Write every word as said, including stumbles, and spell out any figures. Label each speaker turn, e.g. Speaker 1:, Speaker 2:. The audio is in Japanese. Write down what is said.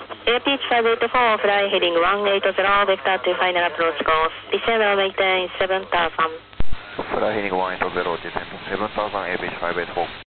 Speaker 1: エアピーチファイブエイトフォー、フライヘディングワンエイトゼロ、ベクタートゥファイナルアプローチコース、December maintain seven thousand。
Speaker 2: Fly heading one eight zero, descend to seven thousand, A B H five eight four.